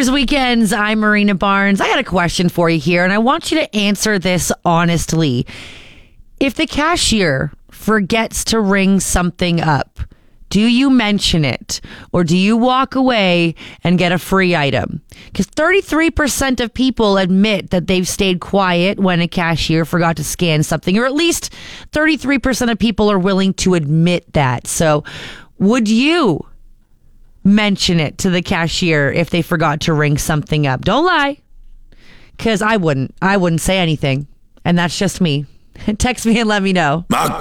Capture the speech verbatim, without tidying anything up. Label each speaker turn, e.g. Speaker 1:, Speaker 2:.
Speaker 1: Cheers Weekends. I'm Marina Barnes. I got a question for you here, and I want you to answer this honestly. If the cashier forgets to ring something up, do you mention it, or do you walk away and get a free item? Because thirty-three percent of people admit that they've stayed quiet when a cashier forgot to scan something, or at least thirty-three percent of people are willing to admit that. So would you mention it to the cashier if they forgot to ring something up? Don't lie, because I wouldn't. I wouldn't say anything, and that's just me. Text me and let me know.
Speaker 2: My